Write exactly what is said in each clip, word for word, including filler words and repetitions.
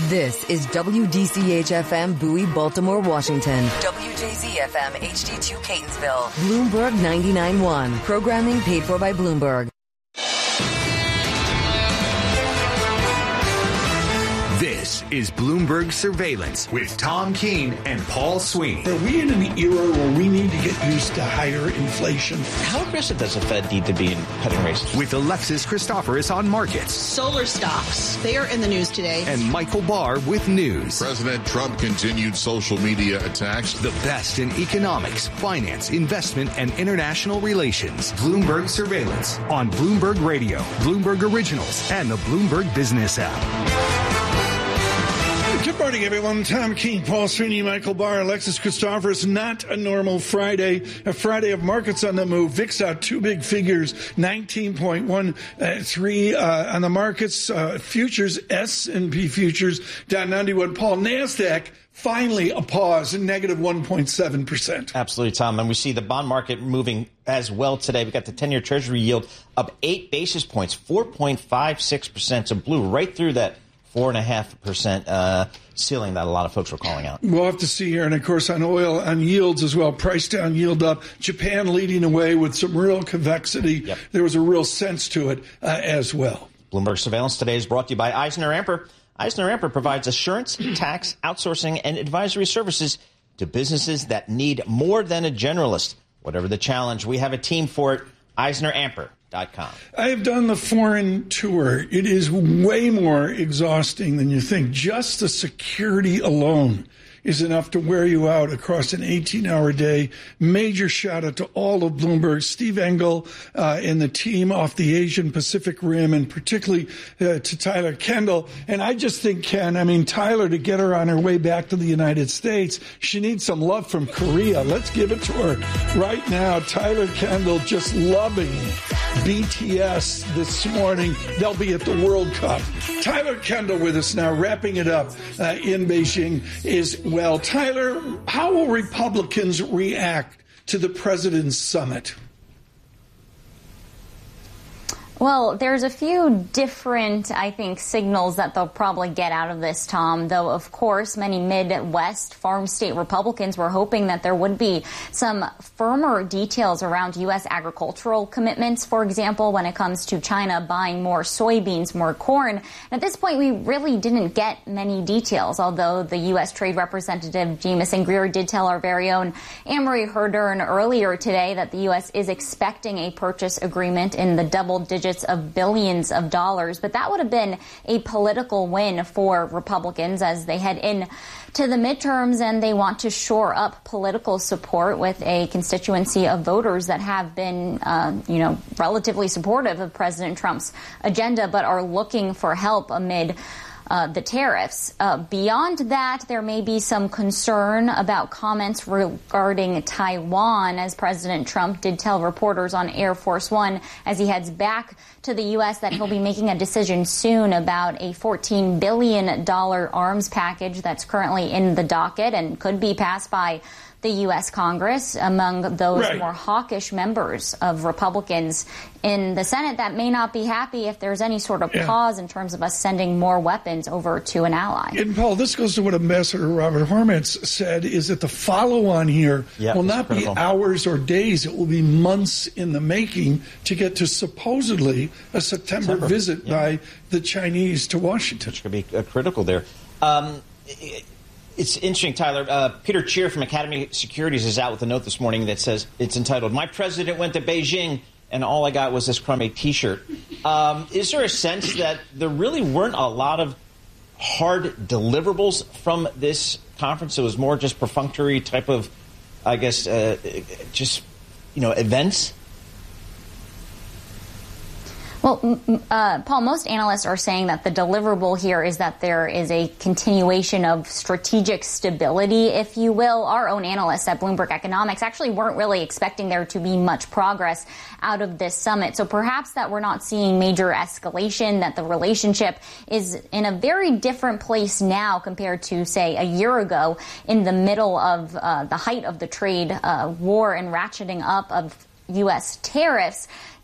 This is W D C H F M Bowie, Baltimore, Washington. W J Z F M H D two Catonsville. Bloomberg ninety-nine point one. Programming paid for by Bloomberg. This is Bloomberg Surveillance with Tom Keene and Paul Sweeney. Are we in an era where we need to get used to higher inflation? How aggressive does the Fed need to be in cutting rates? With Alexis Christoforous on markets. Solar stocks, they are in the news today. And Michael Barr with news. President Trump continued social media attacks. The best in economics, finance, investment, and international relations. Bloomberg Surveillance on Bloomberg Radio, Bloomberg Originals, and the Bloomberg Business app. Good morning, everyone. Tom Keene, Paul Sweeney, Michael Barr, Alexis Christoforous. Not a normal Friday. A Friday of markets on the move. V I X out two big figures, nineteen point one three uh, on the markets. Uh, futures, S and P futures down ninety-one. Paul, NASDAQ finally a pause, negative one point seven percent. Absolutely, Tom. And we see the bond market moving as well today. We got the ten-year Treasury yield up eight basis points, four point five six percent. So blew right through that four and a half percent uh, ceiling that a lot of folks were calling out. We'll have to see here. And, of course, on oil, on yields as well, price down, yield up. Japan leading away with some real convexity. Yep. There was a real sense to it uh, as well. Bloomberg Surveillance today is brought to you by Eisner Amper. Eisner Amper provides assurance, tax, outsourcing, and advisory services to businesses that need more than a generalist. Whatever the challenge, we have a team for it. Eisner Amper. I have done the foreign tour. It is way more exhausting than you think. Just the security alone is enough to wear you out across an eighteen-hour day. Major shout out to all of Bloomberg, Steve Engel uh, and the team off the Asian Pacific Rim, and particularly uh, to Tyler Kendall. And I just think, Ken, I mean, Tyler, to get her on her way back to the United States, she needs some love from Korea. Let's give it to her right now. Tyler Kendall just loving B T S this morning. They'll be at the World Cup. Tyler Kendall with us now, wrapping it up uh, in Beijing is well. Tyler, how will Republicans react to the president's summit? Well, there's a few different, I think, signals that they'll probably get out of this, Tom, though, of course, many Midwest farm state Republicans were hoping that there would be some firmer details around U S agricultural commitments, for example, when it comes to China buying more soybeans, more corn. And at this point, we really didn't get many details, although the U S Trade Representative Jamieson Greer did tell our very own Anne-Marie Herdern earlier today that the U S is expecting a purchase agreement in the double digits of billions of dollars. But that would have been a political win for Republicans as they head in to the midterms and they want to shore up political support with a constituency of voters that have been, uh, you know, relatively supportive of President Trump's agenda, but are looking for help amid Uh, the tariffs. Uh, beyond that, there may be some concern about comments regarding Taiwan, as President Trump did tell reporters on Air Force One as he heads back to the U S that he'll be making a decision soon about a fourteen billion dollars arms package that's currently in the docket and could be passed by the U S Congress among those right. more hawkish members of Republicans in the Senate that may not be happy if there's any sort of yeah. pause in terms of us sending more weapons over to an ally. And, Paul, this goes to what Ambassador Robert Hormats said, is that the follow-on here yep, will not critical. be hours or days. It will be months in the making to get to supposedly a September, September. visit yeah. by the Chinese to Washington. Which could be uh, critical there. Um, it, It's interesting, Tyler. Uh, Peter Cheer from Academy Securities is out with a note this morning that says it's entitled, "My President Went to Beijing and All I Got Was This Crummy T-Shirt." Um, is there a sense that there really weren't a lot of hard deliverables from this conference? It was more just perfunctory type of, I guess, uh, just, you know, events? Well, uh, Paul, most analysts are saying that the deliverable here is that there is a continuation of strategic stability, if you will. Our own analysts at Bloomberg Economics actually weren't really expecting there to be much progress out of this summit. So perhaps that we're not seeing major escalation, that the relationship is in a very different place now compared to, say, a year ago in the middle of uh, the height of the trade uh, war and ratcheting up of U S tariffs.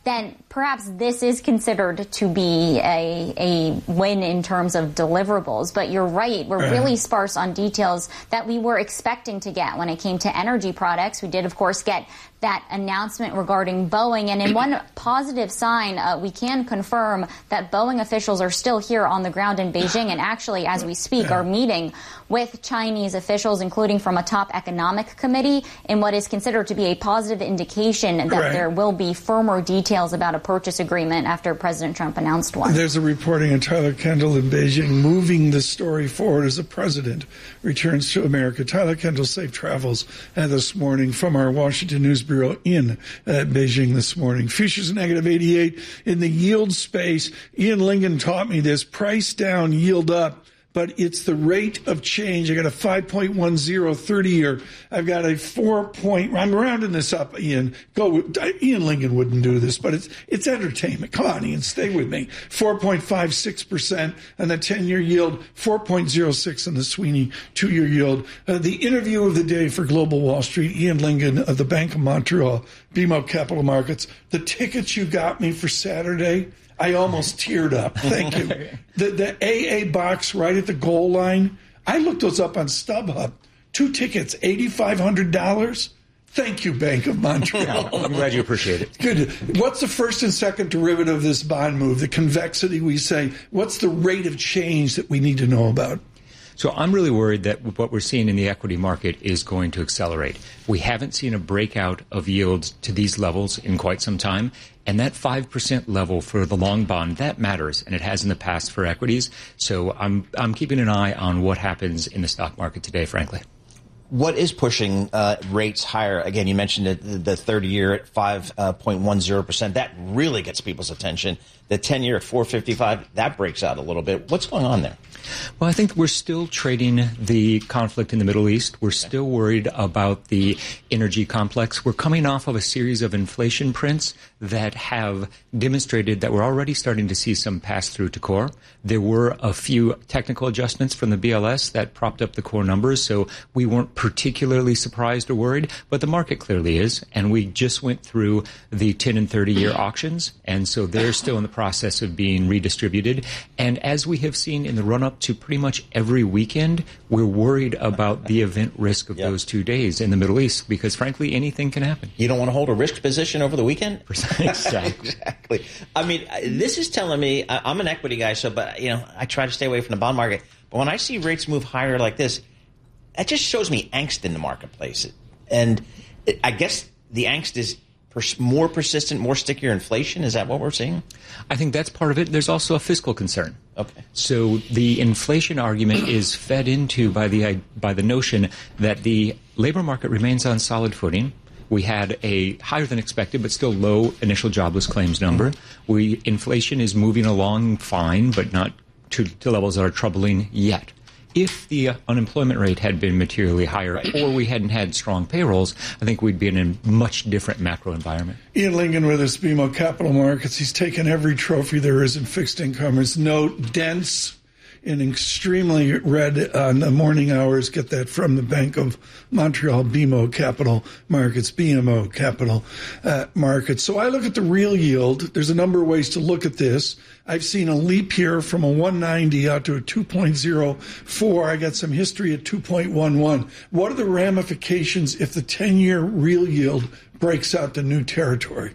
then perhaps this is considered to be a, a win in terms of deliverables. But you're right, we're really sparse on details that we were expecting to get when it came to energy products. We did, of course, get that announcement regarding Boeing. And in one positive sign, uh, we can confirm that Boeing officials are still here on the ground in Beijing and actually, as we speak, are meeting with Chinese officials, including from a top economic committee, in what is considered to be a positive indication that right. there will be firmer details about a purchase agreement after President Trump announced one. There's a reporting of Tyler Kendall in Beijing moving the story forward as the president returns to America. Tyler Kendall, safe travels uh, this morning from our Washington News Bureau in uh, Beijing this morning. Futures negative eighty-eight in the yield space. Ian Lincoln taught me this: price down, yield up. But it's the rate of change. I got a five point one zero thirty-year. I've got a four point. I'm rounding this up, Ian. Go. Ian Lincoln wouldn't do this, but it's it's entertainment. Come on, Ian, stay with me. four point five six percent and the ten-year yield, four point zero six on the Sweeney two-year yield. Uh, the interview of the day for Global Wall Street, Ian Lincoln of the Bank of Montreal, B M O Capital Markets. The tickets you got me for Saturday, I almost teared up. Thank you. The the A A box right at the goal line, I looked those up on StubHub. Two tickets, eight thousand five hundred dollars. Thank you, Bank of Montreal. I'm glad you appreciate it. Good. What's the first and second derivative of this bond move? The convexity, we say. What's the rate of change that we need to know about? So I'm really worried that what we're seeing in the equity market is going to accelerate. We haven't seen a breakout of yields to these levels in quite some time. And that five percent level for the long bond, that matters, and it has in the past for equities. So I'm I'm keeping an eye on what happens in the stock market today, frankly. What is pushing uh, rates higher? Again, you mentioned the, the thirty-year at five point one zero percent. That really gets people's attention. The ten-year at four fifty-five, that breaks out a little bit. What's going on there? Well, I think we're still trading the conflict in the Middle East. We're still worried about the energy complex. We're coming off of a series of inflation prints that have demonstrated that we're already starting to see some pass-through to core. There were a few technical adjustments from the B L S that propped up the core numbers, so we weren't particularly surprised or worried, but the market clearly is, and we just went through the ten and thirty-year auctions, and so they're still in the process of being redistributed. And as we have seen in the run-up to pretty much every weekend, we're worried about the event risk of yep. those two days in the Middle East, because frankly, anything can happen. You don't want to hold a risk position over the weekend? Exactly. Exactly. I mean, this is telling me, I'm an equity guy, so, but, you know, I try to stay away from the bond market. But when I see rates move higher like this, that just shows me angst in the marketplace. And it, I guess the angst is pers- more persistent, more stickier inflation. Is that what we're seeing? I think that's part of it. There's also a fiscal concern. Okay. So the inflation argument is fed into by the by the notion that the labor market remains on solid footing. We had a higher than expected, but still low initial jobless claims number. We inflation is moving along fine, but not to, to levels that are troubling yet. If the uh, unemployment rate had been materially higher, right, or we hadn't had strong payrolls, I think we'd be in a much different macro environment. Ian Lincoln with us, B M O Capital Markets. He's taken every trophy there is in fixed income. His note, dense and extremely red on the morning hours. Get that from the Bank of Montreal, B M O Capital Markets, B M O Capital uh, Markets. So I look at the real yield. There's a number of ways to look at this. I've seen a leap here from a one ninety out to a two point zero four. I got some history at two point one one. What are the ramifications if the ten-year real yield breaks out to new territory?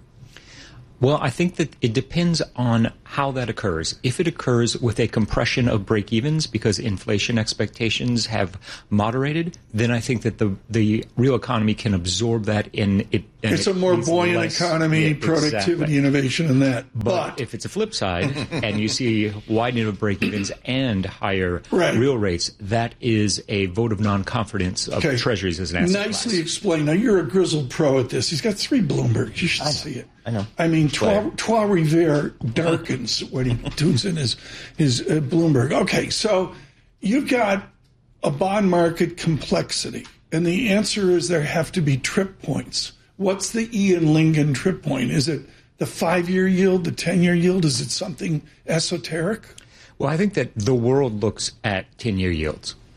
Well, I think that it depends on how that occurs. If it occurs with a compression of break-evens because inflation expectations have moderated, then I think that the the real economy can absorb that in it. It's it a more buoyant less, economy, yeah, productivity, exactly. Innovation, and that. But, but if it's a flip side and you see widening of break-evens and higher right. real rates, that is a vote of non-confidence of okay. treasuries as an asset Nicely class. explained. Now, you're a grizzled pro at this. He's got three Bloombergs. You should I see it. I know. I mean, Trois, Trois Rivières darkens when he tunes in his, his uh, Bloomberg. Okay, so you've got a bond market complexity, and the answer is there have to be trip points. What's the Ian Lincoln trip point? Is it the five-year yield, the ten-year yield? Is it something esoteric? Well, I think that the world looks at ten-year yields.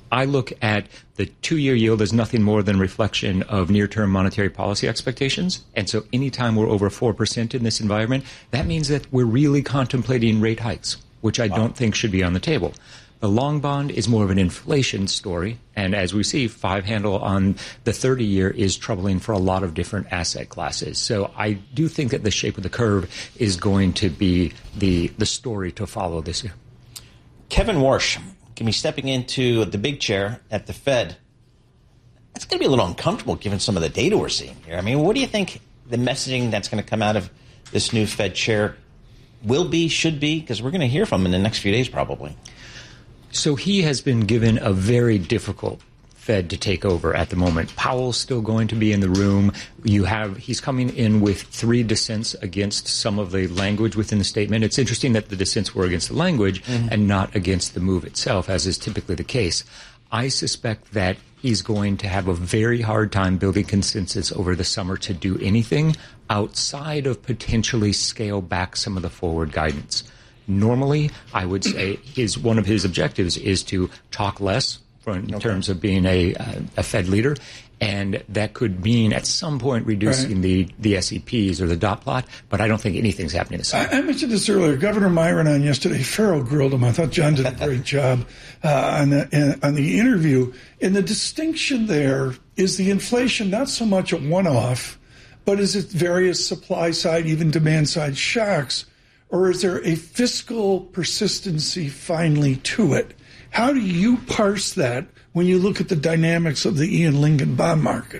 I look at the two-year yield as nothing more than a reflection of near-term monetary policy expectations. And so anytime we're over four percent in this environment, that means that we're really contemplating rate hikes, which I wow. don't think should be on the table. The long bond is more of an inflation story. And as we see, five handle on the thirty-year is troubling for a lot of different asset classes. So I do think that the shape of the curve is going to be the, the story to follow this year. Kevin Warsh can be stepping into the big chair at the Fed. It's going to be a little uncomfortable given some of the data we're seeing here. I mean, what do you think the messaging that's going to come out of this new Fed chair will be, should be? Because we're going to hear from him in the next few days probably. So he has been given a very difficult Fed to take over at the moment. Powell's still going to be in the room. You have he's coming in with three dissents against some of the language within the statement. It's interesting that the dissents were against the language mm-hmm. and not against the move itself, as is typically the case. I suspect that he's going to have a very hard time building consensus over the summer to do anything outside of potentially scale back some of the forward guidance. Normally, I would say his one of his objectives is to talk less in okay. terms of being a, a Fed leader, and that could mean at some point reducing right. the, the S E Ps or the dot plot, but I don't think anything's happening this summer. I, I mentioned this earlier. Governor Myron on yesterday, Farrell grilled him. I thought John did a great job uh, on, the, on the interview. And the distinction there is the inflation, not so much a one-off, but is it various supply-side, even demand-side shocks, or is there a fiscal persistency finally to it? How do you parse that when you look at the dynamics of the Ian Lincoln bond market?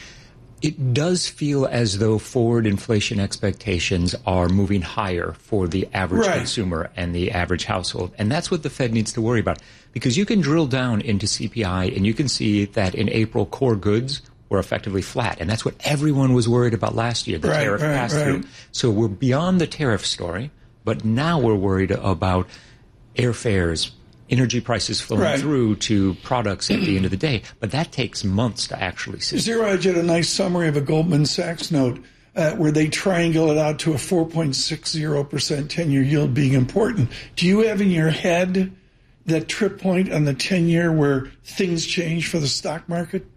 It does feel as though forward inflation expectations are moving higher for the average right. consumer and the average household. And that's what the Fed needs to worry about. Because you can drill down into C P I and you can see that in April, core goods were effectively flat. And that's what everyone was worried about last year, the right, tariff right, pass-through. Right. So we're beyond the tariff story, but now we're worried about airfares, energy prices flowing right. through to products at the end of the day. But that takes months to actually see. Zero Edge had a nice summary of a Goldman Sachs note uh, where they triangle it out to a four point six zero percent ten-year yield being important. Do you have in your head that trip point on the ten-year where things change for the stock market?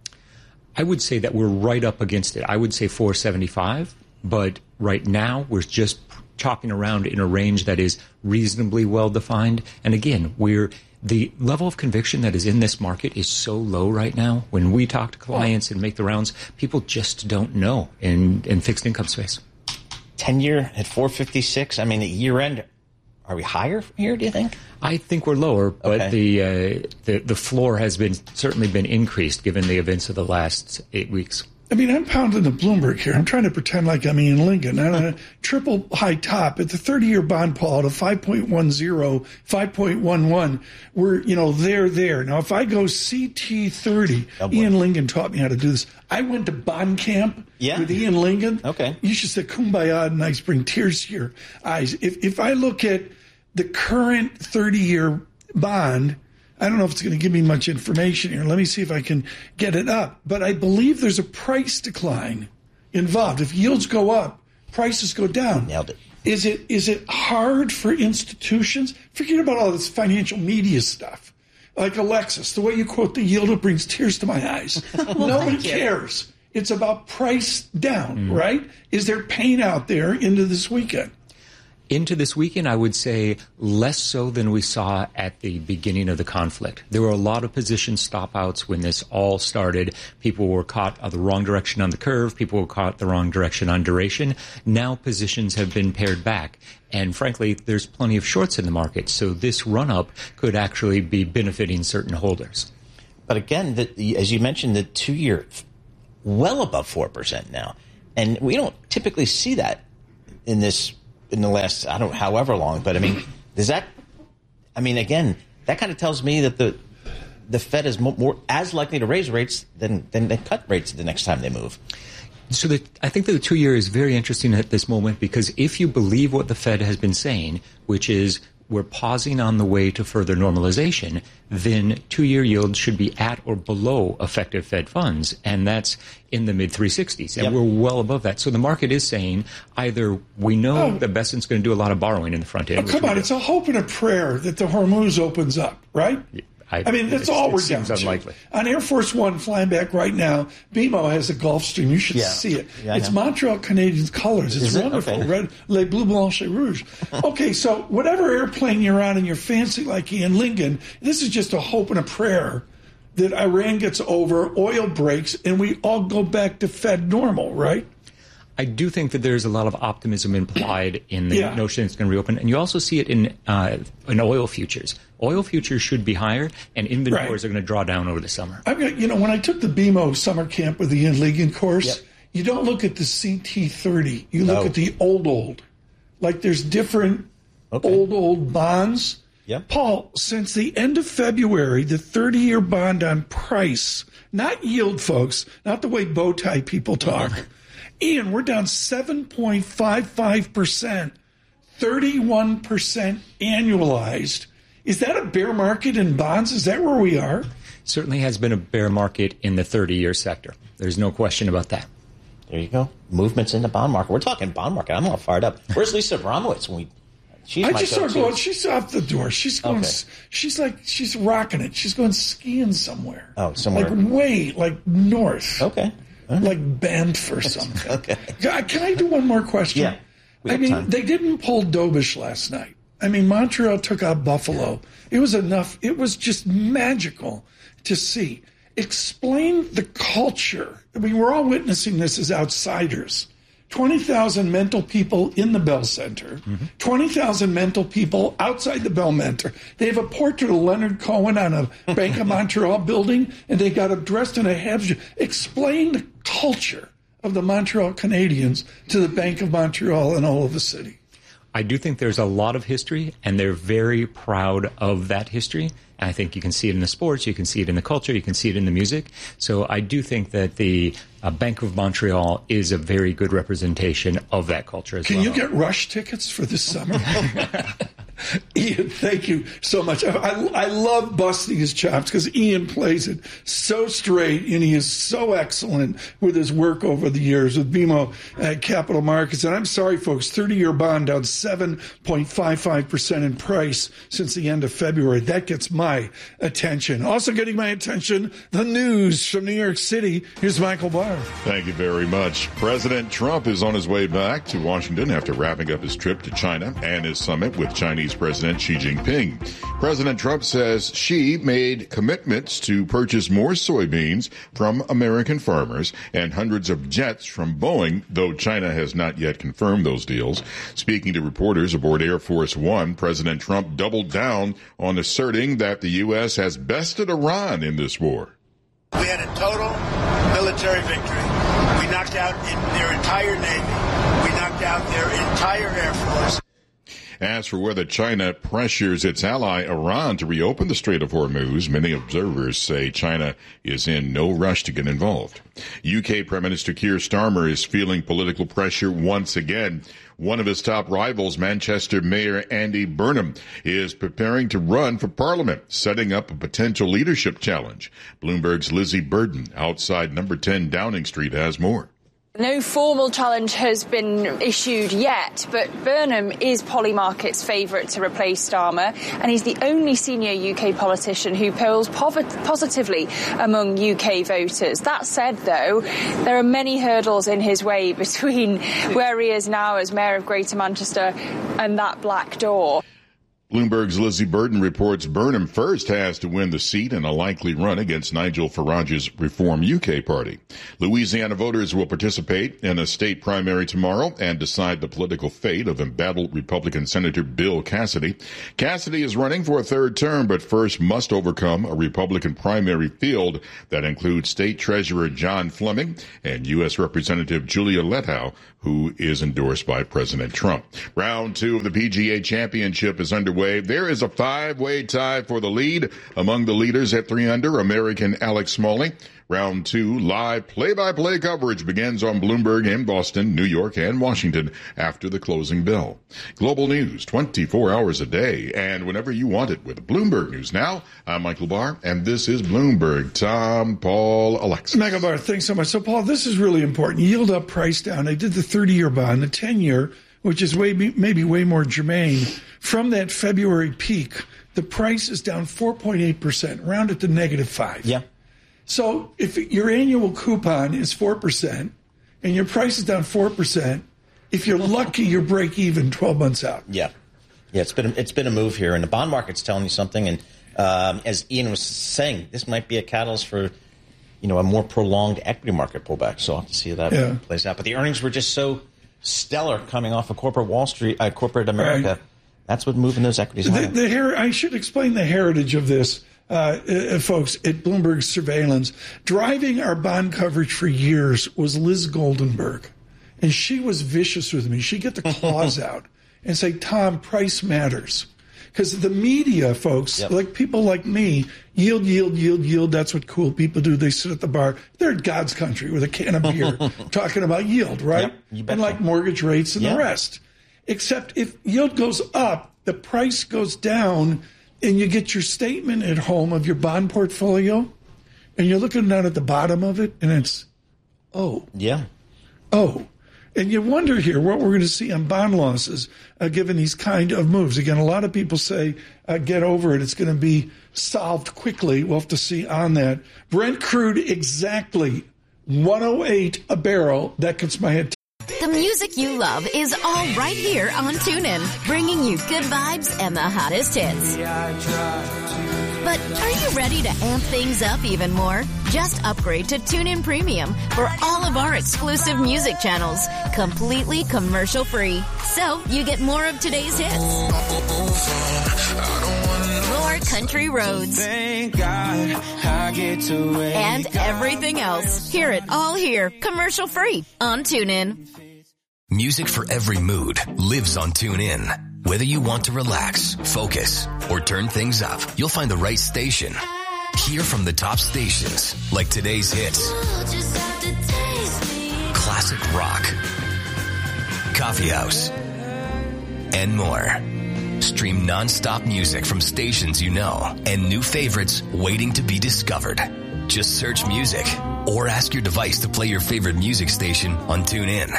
I would say that we're right up against it. I would say four seventy-five, but right now we're just chopping around in a range that is reasonably well defined. And again, we're the level of conviction that is in this market is so low right now. When we talk to clients and make the rounds, people just don't know in, in fixed income space. ten-year at four fifty-six. I mean, at year end, are we higher from here, do you think? I think we're lower, but okay. the, uh, the the floor has been certainly been increased given the events of the last eight weeks. I mean, I'm pounding the Bloomberg here. I'm trying to pretend like I'm Ian Lincoln. On a triple high top at the thirty-year bond, Paul, at a five point one zero, five point one one. We're, you know, there, there. Now, if I go C T thirty, oh, Ian Lincoln taught me how to do this. I went to bond camp yeah. with Ian Lincoln. Okay. You should say kumbaya and I bring tears to your eyes. If, if I look at the current thirty-year bond, I don't know if it's going to give me much information here. Let me see if I can get it up. But I believe there's a price decline involved. If yields go up, prices go down. Nailed it. Is it is it hard for institutions? Forget about all this financial media stuff. Like Alexis, the way you quote the yield, it brings tears to my eyes. well, Nobody cares. It's about price down, mm. right? Is there pain out there into this weekend? Into this weekend, I would say less so than we saw at the beginning of the conflict. There were a lot of position stop-outs when this all started. People were caught the wrong direction on the curve. People were caught the wrong direction on duration. Now positions have been pared back. And frankly, there's plenty of shorts in the market. So this run-up could actually be benefiting certain holders. But again, the, as you mentioned, the two-year well above four percent now. And we don't typically see that in this in the last, I don't know, however long, but I mean, does that, I mean, again, that kind of tells me that the the Fed is more, more as likely to raise rates than, than they cut rates the next time they move. So the, I think that the two-year is very interesting at this moment because if you believe what the Fed has been saying, which is we're pausing on the way to further normalization, then two-year yields should be at or below effective Fed funds, and that's in the mid three sixties, and yep. we're well above that. So the market is saying either we know oh. that Besant's going to do a lot of borrowing in the front end. Oh, come on, it's a hope and a prayer that the Hormuz opens up, right? I, I mean, that's it, all it we're seems down unlikely. To. On Air Force One flying back right now, B M O has a Gulfstream. You should yeah. see it. Yeah, it's Montreal Canadiens colors. It's Is wonderful. It? Okay. Red, Les Bleu Blanc et Rouge. Okay, so whatever airplane you're on and you're fancy like Ian Lincoln, this is just a hope and a prayer that Iran gets over, oil breaks, and we all go back to Fed normal, right? I do think that there's a lot of optimism implied in the yeah. notion it's going to reopen, and you also see it in uh, in oil futures. Oil futures should be higher, and inventories right. are going to draw down over the summer. I mean, you know, when I took the B M O summer camp with the Ian Lincoln course, yep. you don't look at the C T thirty. You look no. at the old, old. Like there's different okay. old, old bonds. Yep. Paul, since the end of February, the thirty-year bond on price, not yield, folks, not the way bow tie people talk. Ian, we're down seven point five five percent, thirty-one percent annualized. Is that a bear market in bonds? Is that where we are? Certainly has been a bear market in the thirty-year sector. There's no question about that. There you go. Movements in the bond market. We're talking bond market. I'm all fired up. Where's Lisa Abramowitz when we... She's I just saw her going. She's off the door. She's going. Okay. She's like she's rocking it. She's going skiing somewhere. Oh, somewhere like way like north. Okay, right. Like Banff or something. Okay. Can I do one more question? Yeah. I mean, time. They didn't pull Dobish last night. I mean, Montreal took out Buffalo. It was enough. It was just magical to see. Explain the culture. I mean, we're all witnessing this as outsiders. twenty thousand mental people in the Bell Center, mm-hmm. twenty thousand mental people outside the Bell Center. They have a portrait of Leonard Cohen on a Bank of Montreal building, and they got him dressed in a Habs. Explain the culture of the Montreal Canadiens to the Bank of Montreal and all of the city. I do think there's a lot of history, and they're very proud of that history. And I think you can see it in the sports, you can see it in the culture, you can see it in the music. So I do think that the uh, Bank of Montreal is a very good representation of that culture as can well. Can you get Rush tickets for this summer? Ian, thank you so much. I, I, I love busting his chops because Ian plays it so straight, and he is so excellent with his work over the years with B M O uh, Capital Markets. And I'm sorry, folks, thirty-year bond down seven point five five percent in price since the end of February. That gets my attention. Also getting my attention, the news from New York City. Here's Michael Barr. Thank you very much. President Trump is on his way back to Washington after wrapping up his trip to China and his summit with Chinese President Xi Jinping. President Trump says Xi made commitments to purchase more soybeans from American farmers and hundreds of jets from Boeing, though China has not yet confirmed those deals. Speaking to reporters aboard Air Force One, President Trump doubled down on asserting that the U S has bested Iran in this war. We had a total military victory. We knocked out in their entire Navy. We knocked out their entire Air Force. As for whether China pressures its ally Iran to reopen the Strait of Hormuz, many observers say China is in no rush to get involved. U K Prime Minister Keir Starmer is feeling political pressure once again. One of his top rivals, Manchester Mayor Andy Burnham, is preparing to run for Parliament, setting up a potential leadership challenge. Bloomberg's Lizzie Burden outside number ten Downing Street has more. No formal challenge has been issued yet, but Burnham is Polymarket's favourite to replace Starmer, and he's the only senior U K politician who polls positively among U K voters. That said, though, there are many hurdles in his way between where he is now as Mayor of Greater Manchester and that black door. Bloomberg's Lizzie Burden reports Burnham first has to win the seat in a likely run against Nigel Farage's Reform U K party. Louisiana voters will participate in a state primary tomorrow and decide the political fate of embattled Republican Senator Bill Cassidy. Cassidy is running for a third term, but first must overcome a Republican primary field that includes State Treasurer John Fleming and U S Representative Julia Lettow, who is endorsed by President Trump. Round two of the P G A Championship is underway. There is a five-way tie for the lead among the leaders at three under, American Alex Smalley. Round two, live play-by-play coverage begins on Bloomberg in Boston, New York, and Washington after the closing bell. Global news, twenty-four hours a day, and whenever you want it with Bloomberg News Now. I'm Michael Barr, and this is Bloomberg. Tom, Paul, Alexis. Michael Barr, thanks so much. So, Paul, this is really important. Yield up, price down. They did the thirty-year bond, the ten-year, which is way maybe way more germane. From that February peak, the price is down four point eight percent, round it to negative five. Yeah. So if your annual coupon is four percent and your price is down four percent, if you're lucky, you're break even twelve months out. Yeah. Yeah, it's been a, it's been a move here, and the bond market's telling you something. And um, as Ian was saying, this might be a catalyst for, you know, a more prolonged equity market pullback. So I'll have to see how that Yeah. plays out. But the earnings were just so stellar coming off of corporate Wall Street, uh, corporate America. Right. That's what moving those equities The, higher. the her- I should explain the heritage of this, uh, uh, folks, at Bloomberg Surveillance. Driving our bond coverage for years was Liz Goldenberg, and she was vicious with me. She'd get the claws out and say, Tom, price matters. Because the media, folks, Yep. like people like me, yield, yield, yield, yield. That's what cool people do. They sit at the bar. They're at God's country with a can of beer talking about yield, right? Yep, you betcha. And like mortgage rates and Yeah. the rest. Except if yield goes up, the price goes down, and you get your statement at home of your bond portfolio, and you're looking down at the bottom of it, and it's, oh, Yeah. oh. And you wonder here what we're going to see on bond losses uh, given these kind of moves. Again, a lot of people say, uh, get over it. It's going to be solved quickly. We'll have to see on that. Brent crude exactly one oh eight a barrel. That gets my head. The music you love is all right here on TuneIn, bringing you good vibes and the hottest hits. But are you ready to amp things up even more? Just upgrade to TuneIn Premium for all of our exclusive music channels, completely commercial-free. So you get more of today's hits, more country roads, and everything else. Hear it all here, commercial-free on TuneIn. Music for every mood lives on TuneIn. Whether you want to relax, focus, or turn things up, you'll find the right station. Hear from the top stations, like today's hits, classic rock, coffee house, and more. Stream non-stop music from stations you know and new favorites waiting to be discovered. Just search music or ask your device to play your favorite music station on TuneIn.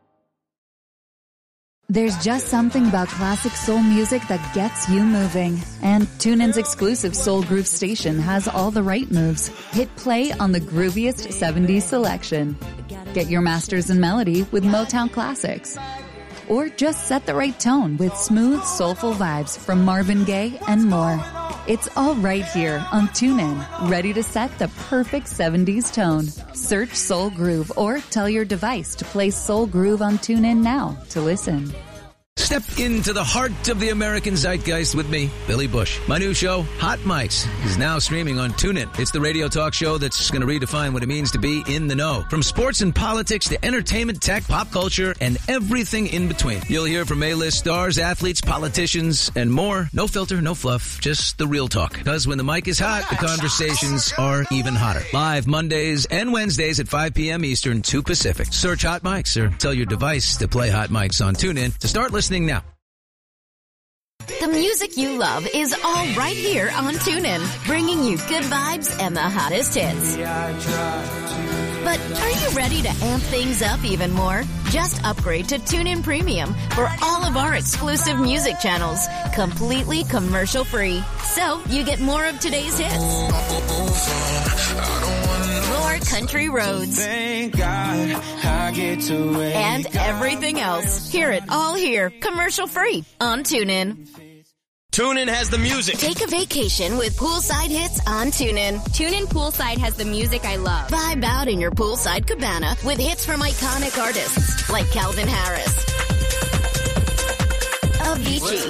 There's just something about classic soul music that gets you moving. And TuneIn's exclusive Soul Groove station has all the right moves. Hit play on the grooviest seventies selection. Get your masters in melody with Motown classics. Or just set the right tone with smooth, soulful vibes from Marvin Gaye and more. It's all right here on TuneIn, ready to set the perfect seventies tone. Search Soul Groove or tell your device to play Soul Groove on TuneIn now to listen. Step into the heart of the American zeitgeist with me, Billy Bush. My new show, Hot Mics, is now streaming on TuneIn. It's the radio talk show that's going to redefine what it means to be in the know. From sports and politics to entertainment, tech, pop culture, and everything in between. You'll hear from A-list stars, athletes, politicians, and more. No filter, no fluff, just the real talk. Because when the mic is hot, the conversations are even hotter. Live Mondays and Wednesdays at five p.m. Eastern, two Pacific. Search Hot Mics or tell your device to play Hot Mics on TuneIn to start listening now. The music you love is all right here on TuneIn, bringing you good vibes and the hottest hits. But are you ready to amp things up even more? Just upgrade to TuneIn Premium for all of our exclusive music channels, completely commercial-free. So you get more of today's hits, more country roads, and everything else. Hear it all here, commercial-free on TuneIn. TuneIn has the music. Take a vacation with poolside hits on TuneIn. TuneIn Poolside has the music I love. Vibe out in your poolside cabana with hits from iconic artists like Calvin Harris, Avicii,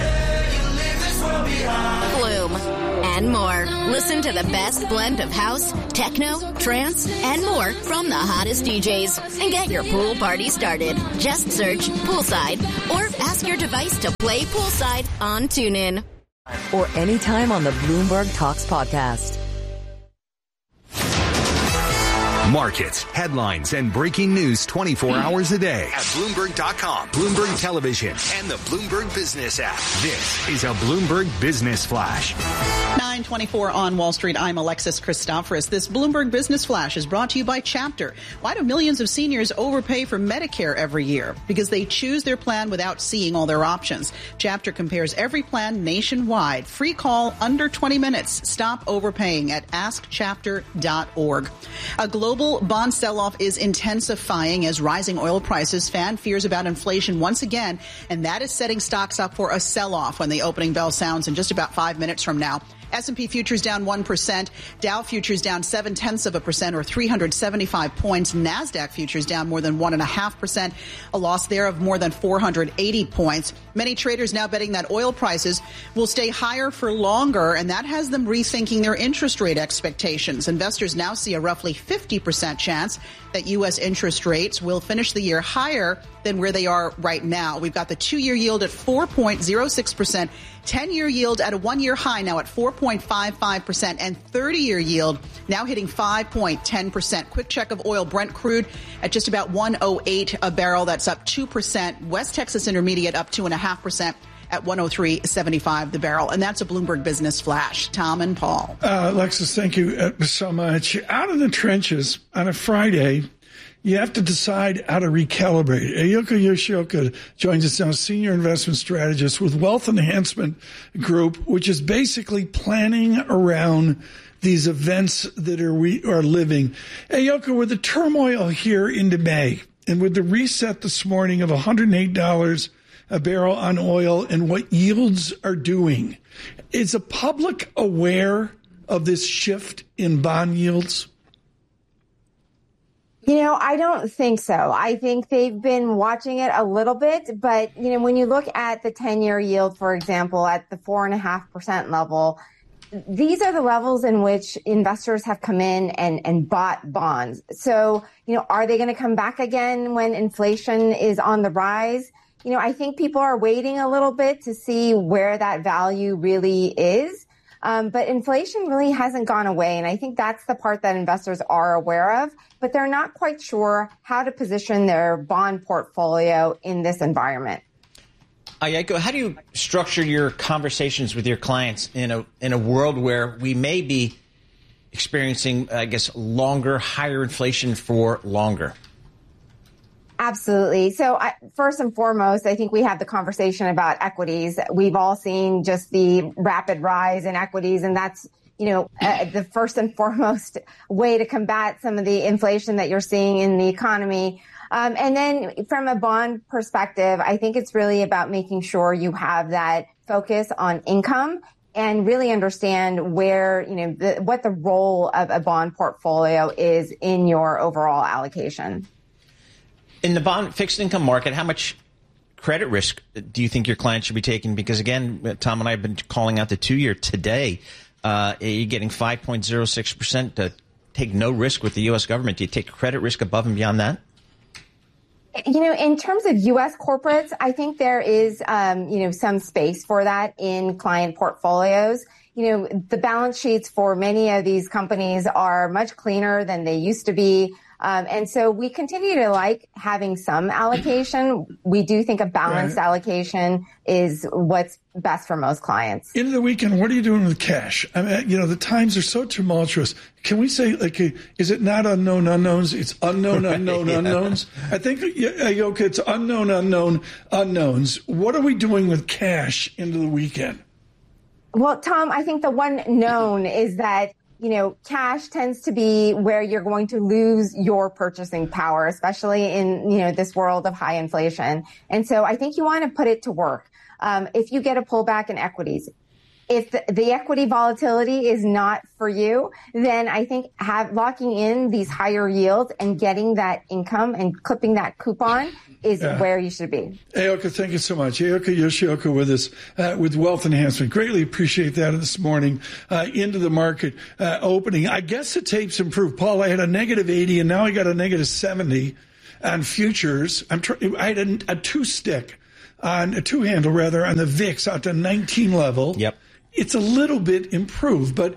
Flume, and more. Listen to the best blend of house, techno, trance, and more from the hottest D Js. And get your pool party started. Just search Poolside or ask your device to play Poolside on TuneIn. Or anytime on the Bloomberg Talks podcast. Markets, headlines, and breaking news twenty-four hours a day at Bloomberg dot com, Bloomberg Television, and the Bloomberg Business app. This is a Bloomberg Business Flash. nine twenty-four on Wall Street. I'm Alexis Christoforous. This Bloomberg Business Flash is brought to you by Chapter. Why do millions of seniors overpay for Medicare every year? Because they choose their plan without seeing all their options. Chapter compares every plan nationwide. Free call under twenty minutes. Stop overpaying at ask chapter dot org. A global bond sell-off is intensifying as rising oil prices fan fears about inflation once again, and that is setting stocks up for a sell-off when the opening bell sounds in just about five minutes from now. S and P futures down one percent. Dow futures down seven-tenths of a percent or three hundred seventy-five points. NASDAQ futures down more than one point five percent, a loss there of more than four hundred eighty points. Many traders now betting that oil prices will stay higher for longer, and that has them rethinking their interest rate expectations. Investors now see a roughly fifty percent chance that U S interest rates will finish the year higher than where they are right now. We've got the two-year yield at four point oh six percent, ten-year yield at a one-year high now at four point five five percent, and thirty-year yield now hitting five point one zero percent. Quick check of oil. Brent crude at just about one oh eight a barrel. That's up two percent. West Texas Intermediate up two point five percent. At one oh three seventy-five the barrel. And that's a Bloomberg Business Flash. Tom and Paul. Uh, Alexis, thank you uh, so much. Out of the trenches on a Friday, you have to decide how to recalibrate. Ayoka Yoshioka joins us now, senior investment strategist with Wealth Enhancement Group, which is basically planning around these events that are we are living. Ayoka, with the turmoil here into May and with the reset this morning of one hundred eight dollars a barrel on oil and what yields are doing, is the public aware of this shift in bond yields? You know, I don't think so. I think they've been watching it a little bit, but, you know, when you look at the ten-year yield, for example, at the four point five percent level, these are the levels in which investors have come in and, and bought bonds. So, you know, are they going to come back again when inflation is on the rise? You know, I think people are waiting a little bit to see where that value really is. Um, but inflation really hasn't gone away. And I think that's the part that investors are aware of, but they're not quite sure how to position their bond portfolio in this environment. Ayeko, how do you structure your conversations with your clients in a in a world where we may be experiencing, I guess, longer, higher inflation for longer? Absolutely. So I, first and foremost, I think we have the conversation about equities. We've all seen just the rapid rise in equities, and that's, you know, uh, the first and foremost way to combat some of the inflation that you're seeing in the economy. Um, and then from a bond perspective, I think it's really about making sure you have that focus on income and really understand where, you know, the, what the role of a bond portfolio is in your overall allocation. In the bond fixed income market, how much credit risk do you think your clients should be taking? Because, again, Tom and I have been calling out the two-year today. Uh, you're getting five point oh six percent to take no risk with the U S government. Do you take credit risk above and beyond that? You know, in terms of U S corporates, I think there is, um, you know, some space for that in client portfolios. You know, the balance sheets for many of these companies are much cleaner than they used to be. Um, and so we continue to like having some allocation. We do think a balanced right. allocation is what's best for most clients. Into the weekend, what are you doing with cash? I mean, you know, the times are so tumultuous. Can we say, like, is it not unknown unknowns? It's unknown, unknown yeah. unknowns. I think, Ayoka, it's unknown, unknown unknowns. What are we doing with cash into the weekend? Well, Tom, I think the one known is that, you know, cash tends to be where you're going to lose your purchasing power, especially in, you know, this world of high inflation. And so I think you want to put it to work. Um, if you get a pullback in equities, if the, the equity volatility is not for you, then I think have locking in these higher yields and getting that income and clipping that coupon is yeah. where you should be. Ayoka, thank you so much. Ayoka Yoshioka with us uh, with Wealth Enhancement. Greatly appreciate that this morning uh, into the market uh, opening. I guess the tape's improved. Paul, I had a negative eighty and now I got a negative seventy on futures. I'm tr- I had a, a two stick on a two handle rather on the V I X out to nineteen level. Yep. It's a little bit improved, but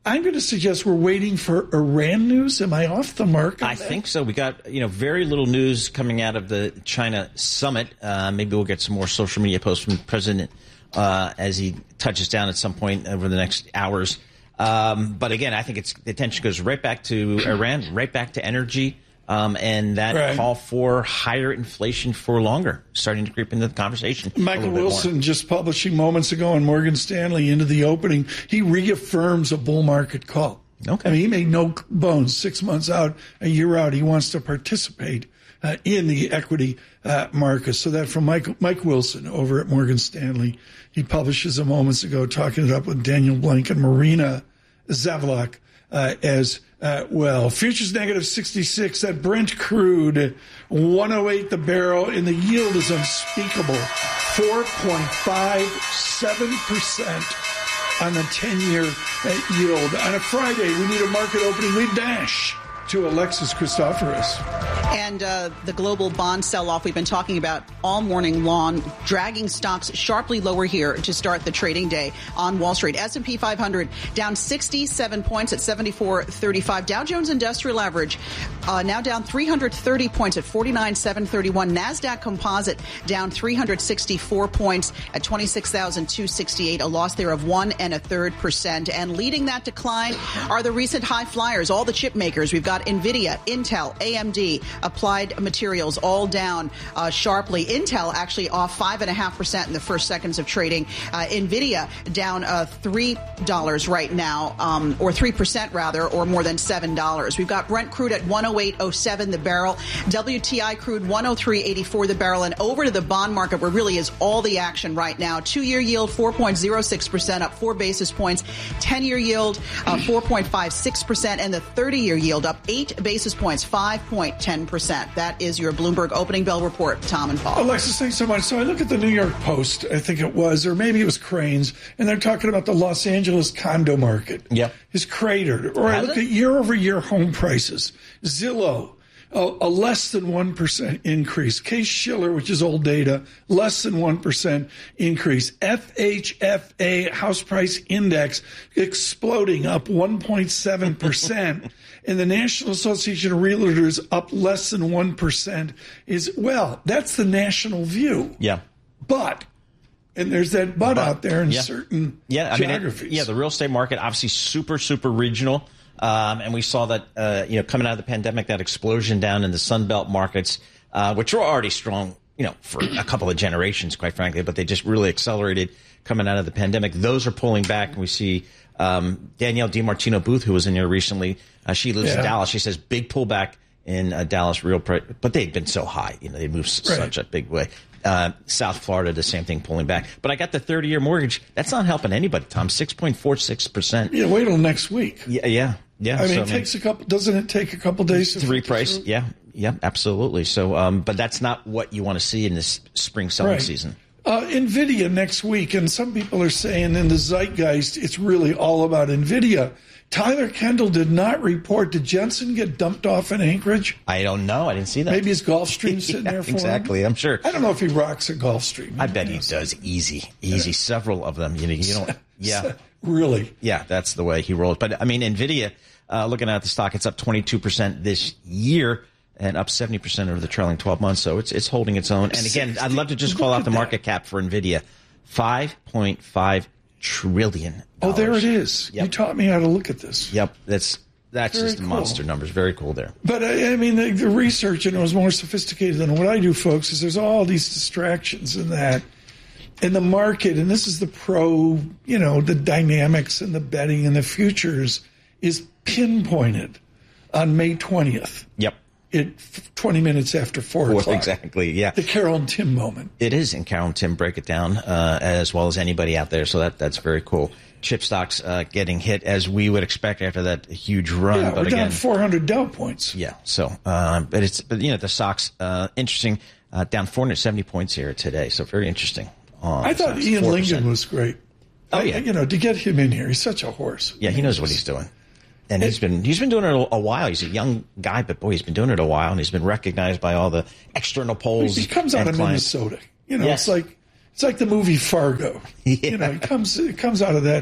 I'm going to suggest we're waiting for Iran news. Am I off the mark on I that? think so. We got, you know, very little news coming out of the China summit. Uh, maybe we'll get some more social media posts from the president uh, as he touches down at some point over the next hours. Um, but again, I think it's the attention goes right back to Iran, right back to energy, um, and that right. call for higher inflation for longer, starting to creep into the conversation. Michael Wilson just publishing moments ago on Morgan Stanley into the opening, he reaffirms a bull market call. Okay. I mean, he made no bones. Six months out, a year out, he wants to participate uh, in the equity uh, market. So that from Mike, Mike Wilson over at Morgan Stanley, he publishes a moments ago, talking it up with Daniel Blank and Marina Zavlak uh, as uh, well. Futures negative sixty-six. That Brent crude one oh eight the barrel, and the yield is unspeakable, four point five seven percent on the ten-year uh, yield. On a Friday, we need a market opening. We dash to Alexis Christoforous. And uh, the global bond sell-off we've been talking about all morning long, dragging stocks sharply lower here to start the trading day on Wall Street. S and P five hundred down sixty-seven points at seventy-four thirty-five. Dow Jones Industrial Average uh, now down three hundred thirty points at forty-nine seven thirty-one. NASDAQ Composite down three hundred sixty-four points at twenty-six thousand two hundred sixty-eight, a loss there of one and a third percent. And leading that decline are the recent high flyers, all the chip makers. We've got NVIDIA, Intel, A M D, Applied Materials, all down uh, sharply. Intel actually off five and a half percent in the first seconds of trading. Uh, NVIDIA down uh, three dollars right now, um, or three percent rather, or more than seven dollars. We've got Brent crude at one oh eight oh seven the barrel, W T I crude one oh three eighty-four the barrel, and over to the bond market where really is all the action right now. Two-year yield four point oh six percent, up four basis points. ten-year yield uh, four point five six percent, and the thirty-year yield up eight basis points, five point one zero percent. That is your Bloomberg opening bell report, Tom and Paul. Alexis, thanks so much. So I look at the New York Post, I think it was, or maybe it was Cranes, and they're talking about the Los Angeles condo market. Yep. Is cratered. Or Has I look it? at year-over-year home prices. Zillow, a, a less than one percent increase. Case-Shiller, which is old data, less than one percent increase. F H F A, House Price Index, exploding, up one point seven percent. And the National Association of Realtors up less than one percent is, well, that's the national view. Yeah. But, and there's that but, but out there in yeah. certain yeah, I geographies. Mean, it, yeah, the real estate market, obviously super, super regional. Um, and we saw that, uh, you know, coming out of the pandemic, that explosion down in the Sun Belt markets, uh, which were already strong, you know, for a couple of generations, quite frankly, but they just really accelerated coming out of the pandemic. Those are pulling back, and we see um, Danielle DiMartino Booth, who was in here recently. Uh, she lives yeah. in Dallas. She says big pullback in uh, Dallas real price, but they've been so high. You know, they moved s- right. such a big way. Uh, South Florida, the same thing, pulling back. But I got the thirty-year mortgage. That's not helping anybody, Tom. six point four six percent. Yeah, wait till next week. Yeah, yeah, yeah. I mean, so, it takes a couple. Doesn't it take a couple days to to reprice? Yeah, yeah, absolutely. So, um, but that's not what you want to see in this spring selling Right. season. Uh, NVIDIA next week, and some people are saying in the zeitgeist, it's really all about NVIDIA. Tyler Kendall did not report. Did Jensen get dumped off in Anchorage? I don't know. I didn't see that. Maybe his Gulfstream sitting yeah, there for exactly. him. I'm sure. I don't know if he rocks a Gulfstream. I bet he does. Easy, easy. Yeah. Several of them. You know, you don't. Yeah, really. Yeah, that's the way he rolled. But I mean, NVIDIA. Uh, looking at the stock, it's up twenty-two percent this year and up seventy percent over the trailing twelve months. So it's it's holding its own. And again, I'd love to just call out the market cap for NVIDIA, five point five trillion dollars. Oh, there it is. Yep. You taught me how to look at this. Yep, that's that's Very just the cool. monster numbers. Very cool there. But, I, I mean, the, the research, and it was more sophisticated than what I do, folks, is there's all these distractions in that. And the market, and this is the pro, you know, the dynamics and the betting and the futures is pinpointed on May twentieth. Yep. It twenty minutes after four Four, o'clock. exactly, yeah. The Carol and Tim moment. It is, and Carol and Tim break it down uh, as well as anybody out there, so that that's very cool. Chip stocks uh, getting hit as we would expect after that huge run. Yeah, but we're again, down four hundred Dow points. Yeah, so, uh, but it's, but you know, the stocks, uh, interesting, uh, down four hundred seventy points here today, so very interesting. Uh, I thought stocks, Ian four percent. Lingen was great. Oh, I, yeah. You know, to get him in here, he's such a horse. Yeah, he knows what he's doing. And he's been he's been doing it a, a while. He's a young guy, but boy, he's been doing it a while, and he's been recognized by all the external polls. He comes out and of clients. Minnesota. You know, Yes. it's like it's like the movie Fargo. Yeah. You know, he comes it comes out of that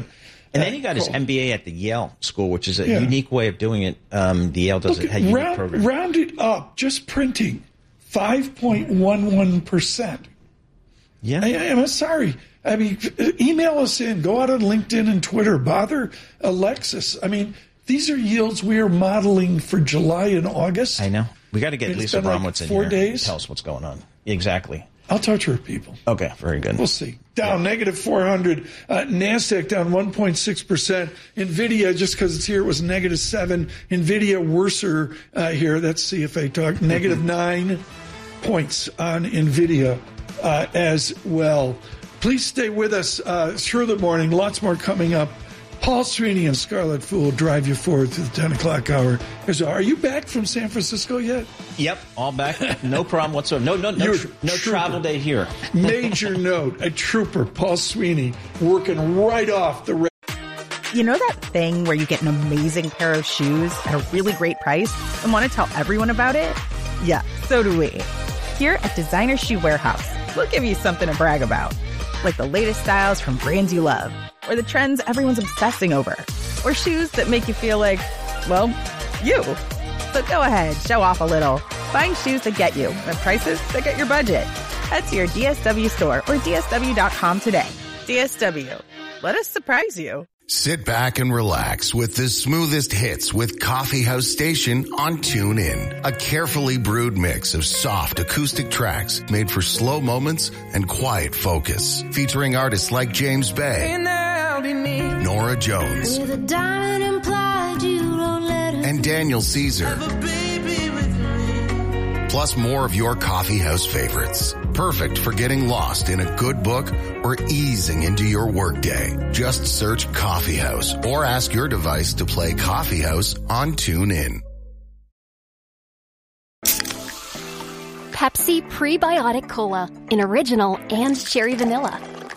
And then he got his M B A at the Yale School, which is a Yeah. unique way of doing it. Um, the Yale does Look, it. Had a unique round, program. round it up, just printing, five point one one percent. Yeah. I, I'm sorry. I mean, email us in. Go out on LinkedIn and Twitter. Bother Alexis. I mean, these are yields we are modeling for July and August. I know. We got to get It's Lisa been like Bromwitz in four here. days. Tell us what's going on. Exactly. I'll touch her, people. Okay, very good. We'll see. Down negative four hundred. Uh, NASDAQ down one point six percent. NVIDIA, just because it's here, it was negative seven. NVIDIA worser uh, here. That's C F A talk. Negative nine points on NVIDIA uh, as well. Please stay with us uh, through the morning. Lots more coming up. Paul Sweeney and Scarlet Fool drive you forward to the ten o'clock hour. Are you back from San Francisco yet? Yep, all back. No problem whatsoever. No, no, no, You're tr- no trooper. travel day here. Major note, a trooper, Paul Sweeney, working right off the... Re- You know that thing where you get an amazing pair of shoes at a really great price and want to tell everyone about it? Yeah, so do we. Here at Designer Shoe Warehouse, we'll give you something to brag about. Like the latest styles from brands you love, or the trends everyone's obsessing over, or shoes that make you feel like, well, you. So go ahead, show off a little. Find shoes that get you at prices that get your budget. Head to your D S W store or D S W dot com today. D S W. Let us surprise you. Sit back and relax with the smoothest hits with Coffee House Station on TuneIn. A carefully brewed mix of soft acoustic tracks made for slow moments and quiet focus. Featuring artists like James Bay, Nora Jones, and Daniel Caesar. Plus more of your coffee house favorites. Perfect for getting lost in a good book or easing into your workday. Just search Coffee House or ask your device to play Coffee House on TuneIn. Pepsi Prebiotic Cola in original and cherry vanilla.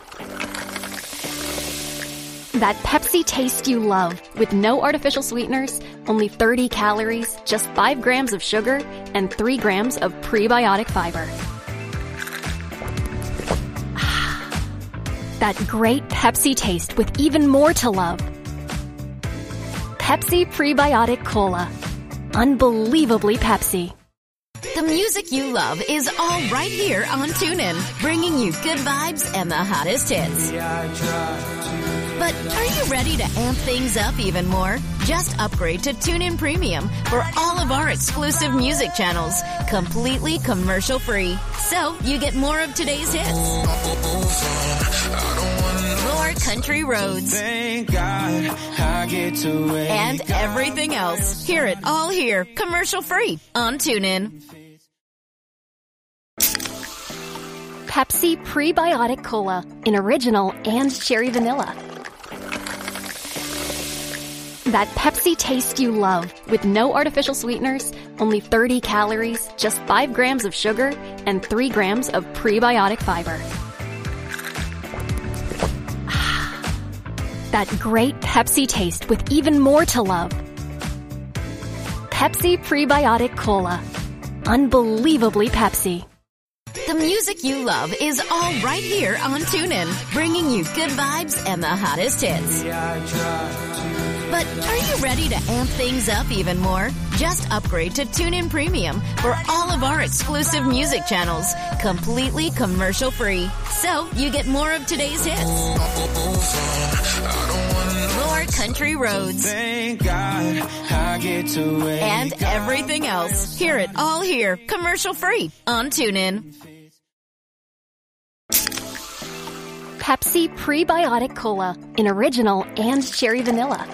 That Pepsi taste you love with no artificial sweeteners, only thirty calories, just five grams of sugar, and three grams of prebiotic fiber. That great Pepsi taste with even more to love. Pepsi Prebiotic Cola. Unbelievably Pepsi. The music you love is all right here on TuneIn, bringing you good vibes and the hottest hits. But are you ready to amp things up even more? Just upgrade to TuneIn Premium for all of our exclusive music channels, completely commercial-free. So you get more of today's hits. More country roads. Thank God I get to wake And everything else. Hear it all here, commercial-free on TuneIn. Pepsi Prebiotic Cola in original and cherry vanilla. That Pepsi taste you love with no artificial sweeteners, only thirty calories, just five grams of sugar, and three grams of prebiotic fiber. That great Pepsi taste with even more to love. Pepsi Prebiotic Cola. Unbelievably Pepsi. The music you love is all right here on TuneIn, bringing you good vibes and the hottest hits. But are you ready to amp things up even more? Just upgrade to TuneIn Premium for all of our exclusive music channels, completely commercial-free. So you get more of today's hits. More country roads. Thank God I get to wake And everything else. Hear it all here, commercial-free on TuneIn. Pepsi Prebiotic Cola in original and cherry vanilla.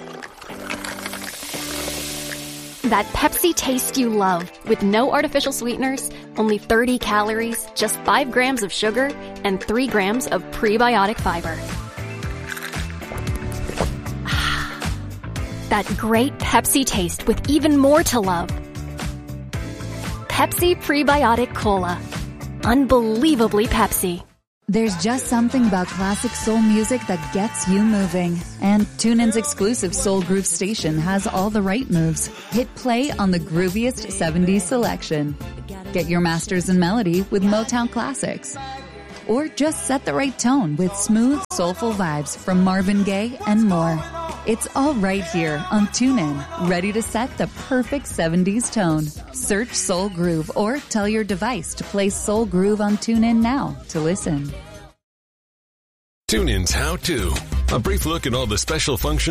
That Pepsi taste you love with no artificial sweeteners, only thirty calories, just five grams of sugar, and three grams of prebiotic fiber. That great Pepsi taste with even more to love. Pepsi Prebiotic Cola. Unbelievably Pepsi. There's just something about classic soul music that gets you moving. And TuneIn's exclusive Soul Groove station has all the right moves. Hit play on the grooviest seventies selection. Get your masters in melody with Motown Classics. or just set the right tone with smooth, soulful vibes from Marvin Gaye and more. It's all right here on TuneIn, ready to set the perfect seventies tone. Search Soul Groove or tell your device to play Soul Groove on TuneIn now to listen. TuneIn's How To. A brief look at all the special functions